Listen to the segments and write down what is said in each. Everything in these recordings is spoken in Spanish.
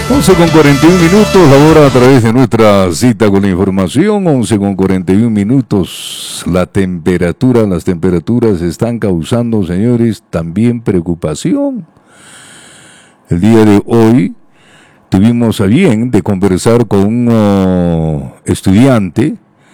11:41, ahora a través de nuestra cita con la información, 11:41, las temperaturas están causando, señores, también preocupación. El día de hoy tuvimos a bien de conversar con un estudiante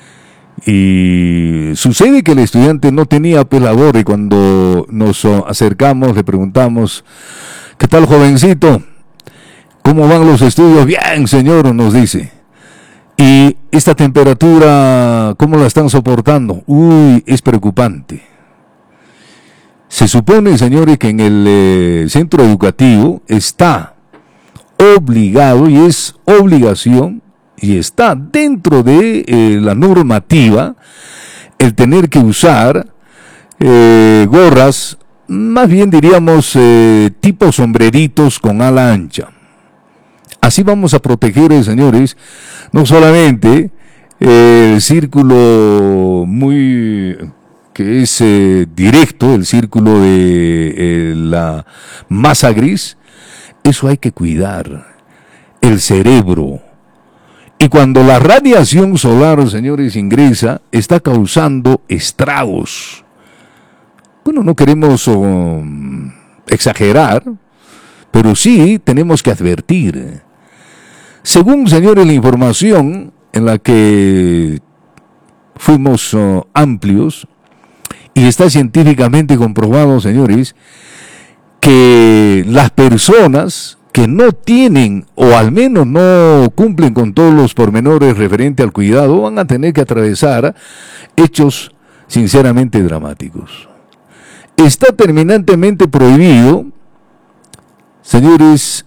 y sucede que el estudiante no tenía apelador y cuando nos acercamos le preguntamos, ¿qué tal, jovencito? ¿Cómo van los estudios? Bien, señor, nos dice. ¿Y esta temperatura, cómo la están soportando? Uy, es preocupante. Se supone, señores, que en el centro educativo está obligado, y es obligación, y está dentro de la normativa, el tener que usar gorras, más bien diríamos tipo sombreritos con ala ancha. Así vamos a proteger, señores, no solamente el círculo que es directo, el círculo de la masa gris, eso hay que cuidar, el cerebro. Y cuando la radiación solar, señores, ingresa, está causando estragos. Bueno, no queremos exagerar, pero sí tenemos que advertir. Según, señores, la información en la que fuimos amplios, y está científicamente comprobado, señores, que las personas que no tienen o al menos no cumplen con todos los pormenores referente al cuidado van a tener que atravesar hechos sinceramente dramáticos. Está terminantemente prohibido, señores,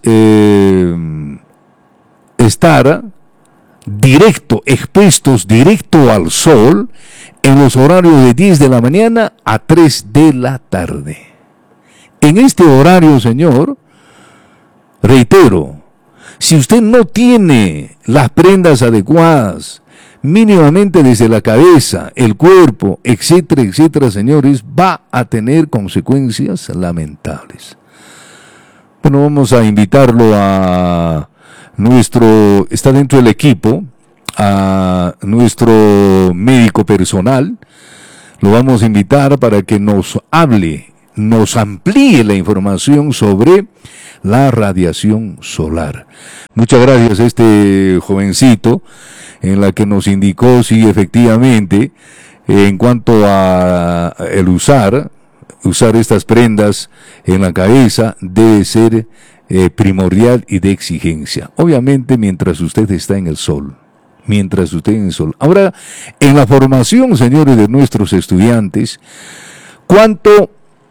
estar expuestos directo al sol en los horarios de 10 de la mañana a 3 de la tarde. En este horario, señor, reitero, si usted no tiene las prendas adecuadas, mínimamente desde la cabeza, el cuerpo, etcétera, etcétera, señores, va a tener consecuencias lamentables. Bueno, vamos a invitarlo a está dentro del equipo, a nuestro médico personal. Lo vamos a invitar para que nos hable, nos amplíe la información sobre la radiación solar. Muchas gracias a este jovencito en la que nos indicó si efectivamente en cuanto a el usar estas prendas en la cabeza debe ser primordial y de exigencia. Obviamente mientras usted está en el sol. Ahora, en la formación, señores, de nuestros estudiantes, ¿cuánto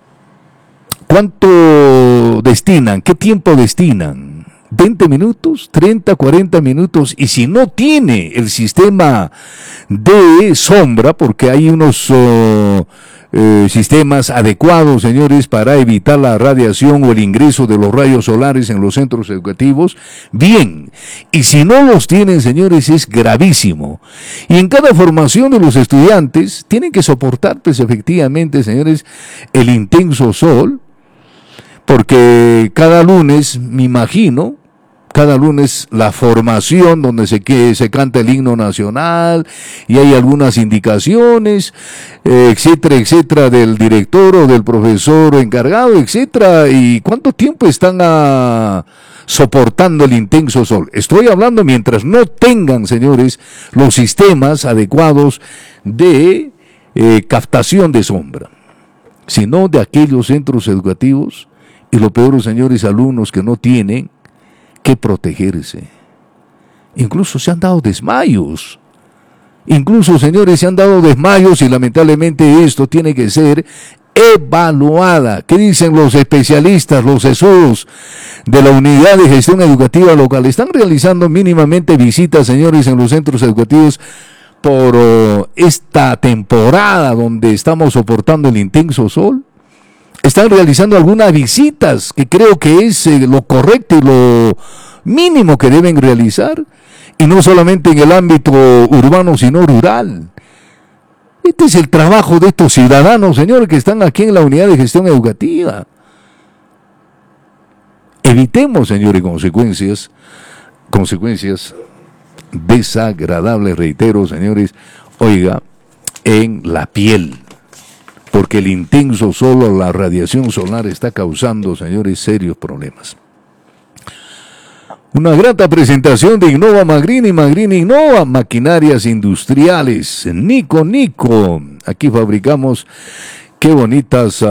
destinan? ¿Qué tiempo destinan? ¿20 minutos? ¿30, 40 minutos? Y si no tiene el sistema de sombra, porque hay unos sistemas adecuados, señores, para evitar la radiación o el ingreso de los rayos solares en los centros educativos, bien. Y si no los tienen, señores, es gravísimo. Y en cada formación de los estudiantes tienen que soportar, pues efectivamente, señores, el intenso sol, porque cada lunes, me imagino, la formación donde se canta el himno nacional y hay algunas indicaciones, etcétera, etcétera, del director o del profesor encargado, etcétera. ¿Y cuánto tiempo están soportando el intenso sol? Estoy hablando mientras no tengan, señores, los sistemas adecuados de captación de sombra, sino de aquellos centros educativos, y lo peor, señores, alumnos que no tienen que protegerse. Incluso se han dado desmayos. Señores, y lamentablemente esto tiene que ser evaluada. ¿Qué dicen los especialistas, los sesudos de la Unidad de Gestión Educativa Local? Están realizando mínimamente visitas, señores, en los centros educativos por esta temporada donde estamos soportando el intenso sol. Están realizando algunas visitas que creo que es lo correcto y lo mínimo que deben realizar, y no solamente en el ámbito urbano sino rural. Este es el trabajo de estos ciudadanos, señores, que están aquí en la Unidad de Gestión Educativa. Evitemos, señores, consecuencias desagradables, reitero, señores, oiga, en la piel. Porque el intenso sol, la radiación solar está causando, señores, serios problemas. Una grata presentación de Innova Magrini, Magrini Innova, maquinarias industriales, Nico. Aquí fabricamos, qué bonitas,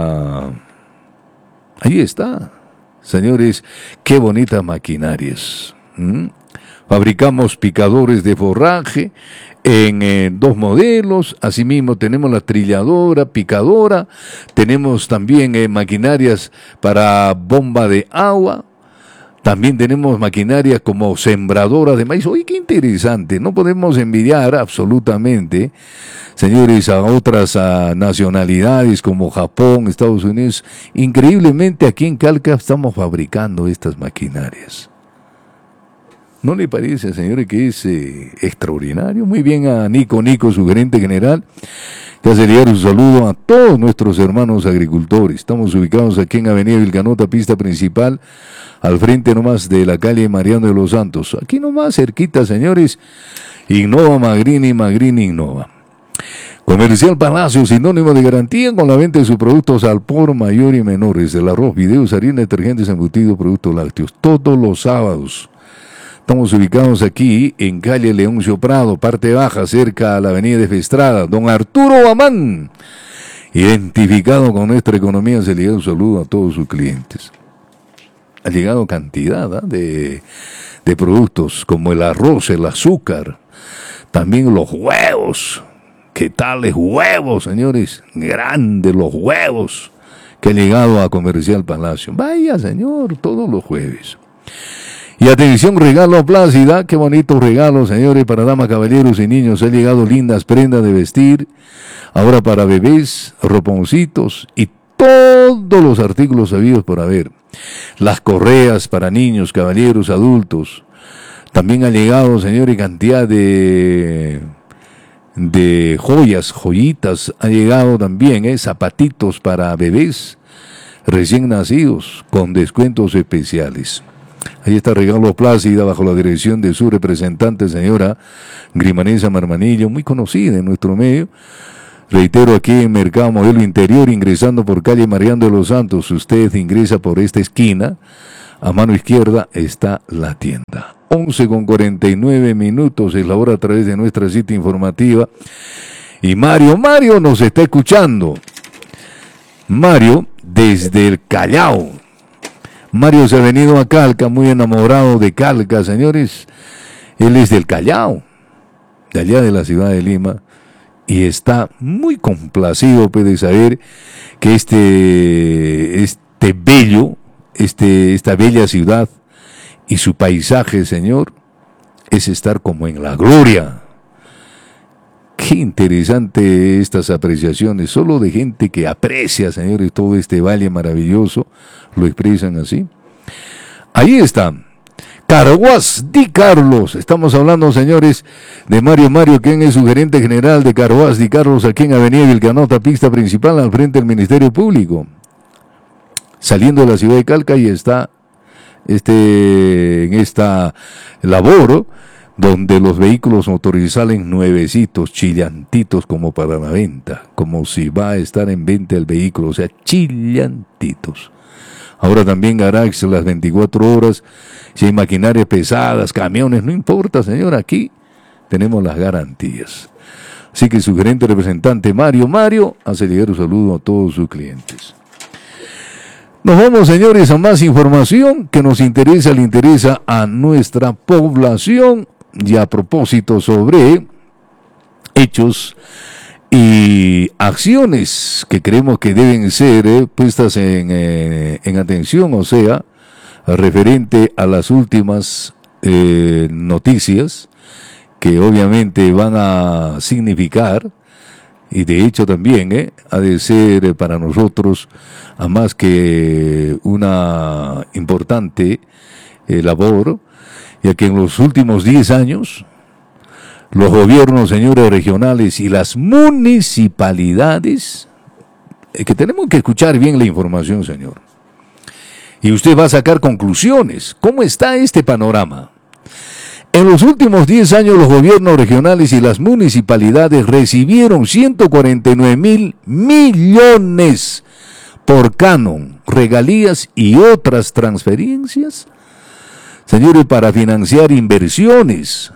ahí está, señores, qué bonitas maquinarias. Fabricamos picadores de forraje en 2 modelos, asimismo tenemos la trilladora, picadora, tenemos también maquinarias para bomba de agua, también tenemos maquinaria como sembradora de maíz. Oye, qué interesante, no podemos envidiar absolutamente, señores, a otras nacionalidades como Japón, Estados Unidos. Increíblemente aquí en Calca estamos fabricando estas maquinarias. ¿No le parece, señores, que es extraordinario? Muy bien a Nico, su gerente general, que hace llegar un saludo a todos nuestros hermanos agricultores. Estamos ubicados aquí en Avenida Vilcanota, pista principal, al frente nomás de la calle Mariano de los Santos. Aquí nomás cerquita, señores, Innova Magrini, Magrini Innova. Comercial Palacio, sinónimo de garantía con la venta de sus productos al por mayor y menores, del arroz, videos, harina, detergentes, embutidos, productos lácteos, todos los sábados. Estamos ubicados aquí en calle Leoncio Prado, parte baja, cerca a la avenida de Festrada. Don Arturo Amán, identificado con nuestra economía, se le da un saludo a todos sus clientes. Ha llegado cantidad de productos como el arroz, el azúcar, también los huevos. ¿Qué tales huevos, señores? Grandes los huevos que han llegado a Comercial Palacio. Vaya, señor, todos los jueves. Y atención, regalo Plácida, qué bonito regalo, señores, para damas, caballeros y niños. Han llegado lindas prendas de vestir, ahora para bebés, roponcitos y todos los artículos sabidos por haber. Las correas para niños, caballeros, adultos. También ha llegado, señores, cantidad de joyas, joyitas. Ha llegado también, zapatitos para bebés recién nacidos con descuentos especiales. Ahí está Regalo Plácida, bajo la dirección de su representante, señora Grimanesa Marmanillo, muy conocida en nuestro medio. Reitero, aquí en Mercado Modelo Interior, ingresando por calle Mariano de los Santos. Usted ingresa por esta esquina, a mano izquierda está la tienda. 11:49 es la hora a través de nuestra cita informativa. Y Mario nos está escuchando. Mario, desde el Callao. Mario se ha venido a Calca, muy enamorado de Calca, señores. Él es del Callao, de allá de la ciudad de Lima, y está muy complacido de saber que esta bella ciudad y su paisaje, señor, es estar como en la gloria. Qué interesante estas apreciaciones, solo de gente que aprecia, señores, todo este valle maravilloso, lo expresan así. Ahí está, Carhuaz Di Carlos. Estamos hablando, señores, de Mario, quien es su gerente general de Carhuaz Di Carlos, aquí en Avenida Vilcanota, pista principal, al frente del Ministerio Público. Saliendo de la ciudad de Calca, y está en esta labor, donde los vehículos motorizados salen nuevecitos, chillantitos como para la venta, como si va a estar en venta el vehículo, o sea, chillantitos. Ahora también garages las 24 horas, si hay maquinarias pesadas, camiones, no importa, señor, aquí tenemos las garantías. Así que su gerente representante Mario hace llegar un saludo a todos sus clientes. Nos vamos, señores, a más información que le interesa a nuestra población. Y a propósito sobre hechos y acciones que creemos que deben ser puestas en atención, o sea, referente a las últimas noticias que obviamente van a significar, y de hecho también ha de ser para nosotros a más que una importante labor, ya que en los últimos 10 años, los gobiernos, señores, regionales y las municipalidades, que tenemos que escuchar bien la información, señor. Y usted va a sacar conclusiones. ¿Cómo está este panorama? En los últimos 10 años los gobiernos regionales y las municipalidades recibieron 149.000 millones por canon, regalías y otras transferencias, señores, para financiar inversiones.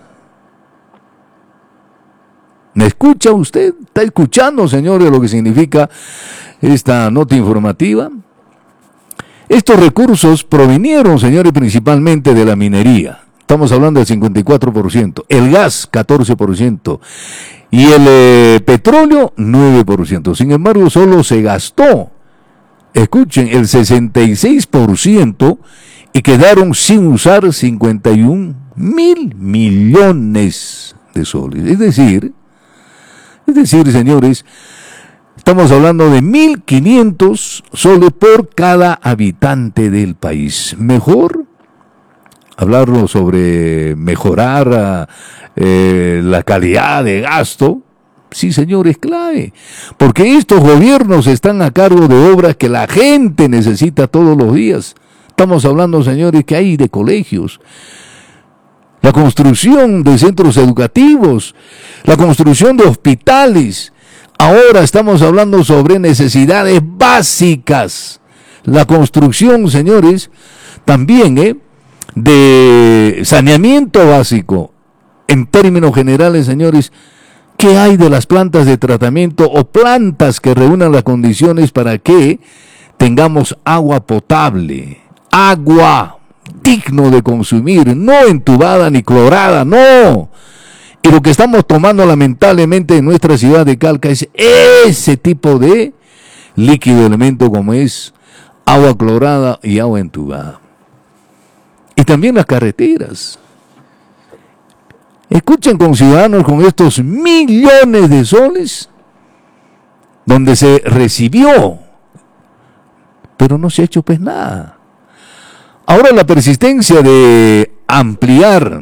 ¿Me escucha usted? ¿Está escuchando, señores, lo que significa esta nota informativa? Estos recursos provinieron, señores, principalmente de la minería. Estamos hablando del 54%, el gas 14% y el petróleo 9%. Sin embargo, solo se gastó, escuchen, el 66% y quedaron sin usar 51.000 millones de soles. Es decir, señores, estamos hablando de 1.500 soles por cada habitante del país. Mejor hablarlo sobre mejorar la calidad de gasto. Sí, señor, es clave. Porque estos gobiernos están a cargo de obras que la gente necesita todos los días. Estamos hablando, señores, que hay de colegios, la construcción de centros educativos, la construcción de hospitales. Ahora estamos hablando sobre necesidades básicas. La construcción, señores, también, de saneamiento básico. En términos generales, señores, ¿qué hay de las plantas de tratamiento o plantas que reúnan las condiciones para que tengamos agua potable? Agua digno de consumir, no entubada ni clorada, no. Y lo que estamos tomando lamentablemente en nuestra ciudad de Calca es ese tipo de líquido elemento como es agua clorada y agua entubada. Y también las carreteras. Escuchen, conciudadanos, con estos millones de soles donde se recibió, pero no se ha hecho pues nada. Ahora la persistencia de ampliar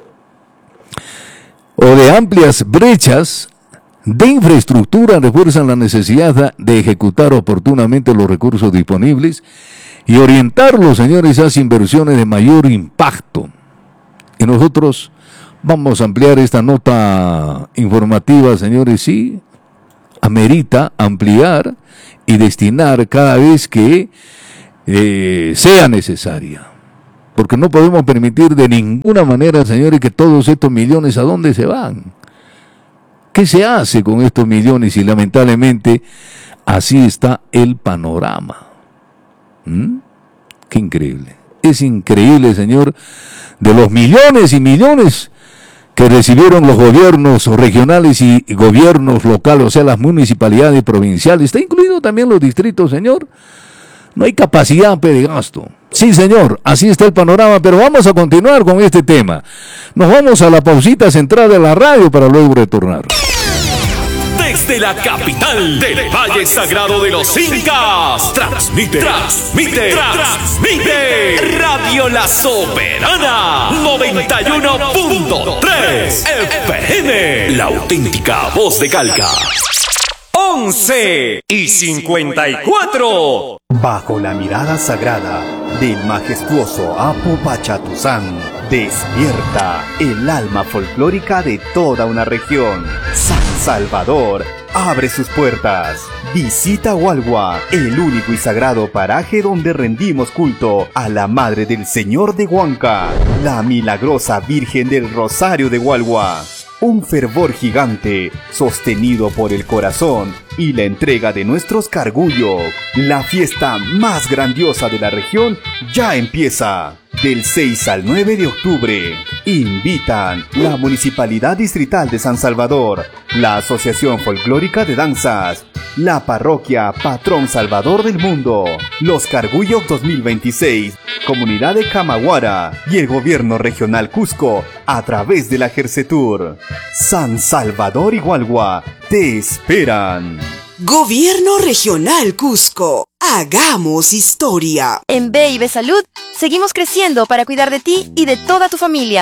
o de amplias brechas de infraestructura refuerzan la necesidad de ejecutar oportunamente los recursos disponibles y orientarlos, señores, hacia inversiones de mayor impacto. Y nosotros vamos a ampliar esta nota informativa, señores, sí, amerita ampliar y destinar cada vez que sea necesaria. Porque no podemos permitir de ninguna manera, señores, que todos estos millones, ¿a dónde se van? ¿Qué se hace con estos millones? Y lamentablemente así está el panorama. Qué increíble. Es increíble, señor, de los millones y millones que recibieron los gobiernos regionales y gobiernos locales, o sea, las municipalidades provinciales. Está incluido también los distritos, señor. No hay capacidad de gasto. Sí, señor, así está el panorama, pero vamos a continuar con este tema. Nos vamos a la pausita central de la radio para luego retornar. Desde la capital del Valle Sagrado de los Incas, transmite Radio La Soberana 91.3 FM, la auténtica voz de Calca. 11:54. Bajo la mirada sagrada del majestuoso Apo Pachatuzán, despierta el alma folclórica de toda una región. San Salvador abre sus puertas. Visita Hualgua, el único y sagrado paraje donde rendimos culto a la Madre del Señor de Huanca, la milagrosa Virgen del Rosario de Hualgua. Un fervor gigante, sostenido por el corazón y la entrega de nuestros cargullos. La fiesta más grandiosa de la región ya empieza. Del 6 al 9 de octubre. Invitan la Municipalidad Distrital de San Salvador, la Asociación Folclórica de Danzas, la Parroquia Patrón Salvador del Mundo, los Cargullos 2026, Comunidad de Camaguara y el Gobierno Regional Cusco a través de la Jersetur. San Salvador y Hualgua te esperan. Gobierno Regional Cusco. Hagamos historia. En B&B Salud seguimos creciendo para cuidar de ti y de toda tu familia.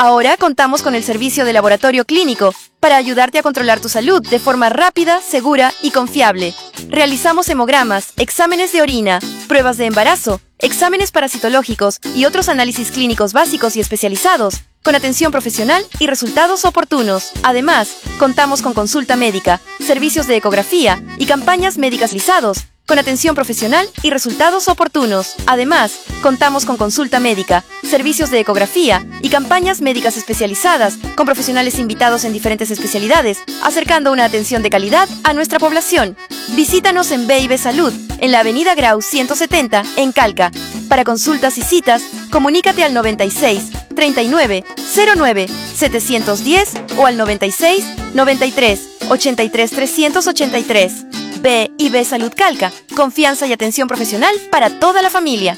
Ahora contamos con el servicio de laboratorio clínico para ayudarte a controlar tu salud de forma rápida, segura y confiable. Realizamos hemogramas, exámenes de orina, pruebas de embarazo, exámenes parasitológicos y otros análisis clínicos básicos y especializados, con atención profesional y resultados oportunos. Además, contamos con consulta médica, servicios de ecografía y campañas médicas lisados, con atención profesional y resultados oportunos. Además, contamos con consulta médica, servicios de ecografía y campañas médicas especializadas, con profesionales invitados en diferentes especialidades, acercando una atención de calidad a nuestra población. Visítanos en B&B Salud, en la Avenida Grau 170, en Calca. Para consultas y citas, comunícate al 96 39 09 710 o al 96 93 83 383. B&B Salud Calca, confianza y atención profesional para toda la familia.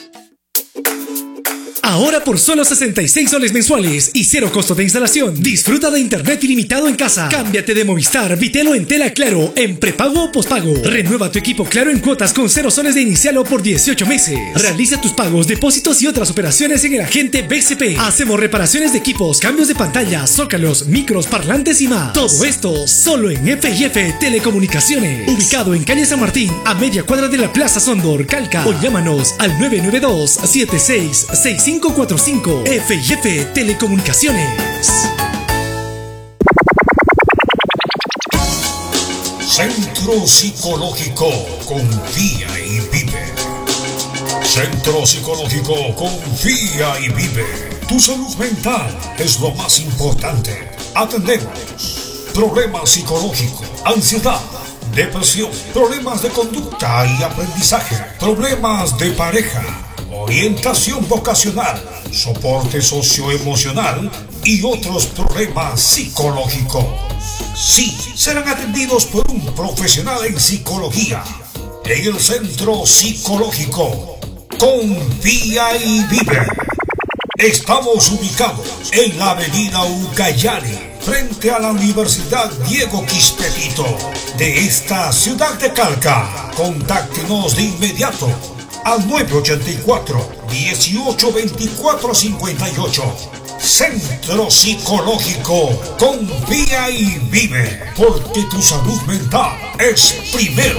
Ahora por solo 66 soles mensuales y 0 costo de instalación. Disfruta de internet ilimitado en casa. Cámbiate de Movistar, Vitelo en tela Claro, en prepago o pospago. Renueva tu equipo Claro en cuotas con 0 soles de inicial o por 18 meses. Realiza tus pagos, depósitos y otras operaciones en el agente BCP. Hacemos reparaciones de equipos, cambios de pantalla, zócalos, micros, parlantes y más. Todo esto solo en F&F Telecomunicaciones. Ubicado en calle San Martín, a media cuadra de la Plaza Sondor, Calca. O llámanos al 992-766545. F&F Telecomunicaciones. Centro Psicológico Confía y Vive. Centro Psicológico Confía y Vive. Tu salud mental es lo más importante. Atendemos problemas psicológicos, ansiedad, depresión, problemas de conducta y aprendizaje, problemas de pareja, orientación vocacional, soporte socioemocional y otros problemas psicológicos. Sí, serán atendidos por un profesional en psicología en el Centro Psicológico Confía y Vive. Estamos ubicados en la avenida Ucayali, frente a la Universidad Diego Quispe de esta ciudad de Calca. Contáctenos de inmediato al 984-1824-58. Centro Psicológico Confía y Vive, porque tu salud mental es primero.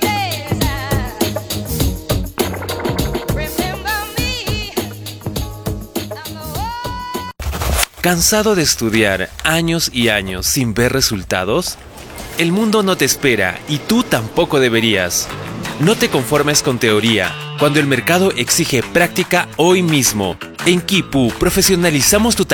¿Cansado de estudiar años y años sin ver resultados? El mundo no te espera y tú tampoco deberías. No te conformes con teoría, cuando el mercado exige práctica hoy mismo. En Kipu profesionalizamos tu talento